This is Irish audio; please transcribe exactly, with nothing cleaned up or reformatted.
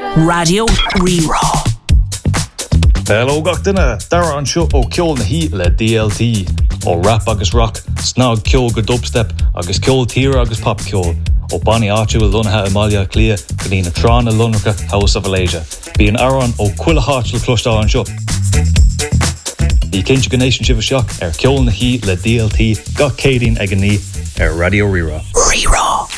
Radio Rerá. Hello gach duine, dara an seo ó ceol na hí le D L T, ó rap agus rock, snog ceol go dubstep, agus ceol tír agus pop ceol, ó Bonnie Archer will lunathe Amalia Clia, Galina Tron a Lunracha House of Malaysia. Bí an aran ó cuila háit le clostá an seo. Bí cinse go nation sibh seach ar ceol na hí le D L T, gach cédín ag an ní ar Radio Rerá. Rerá.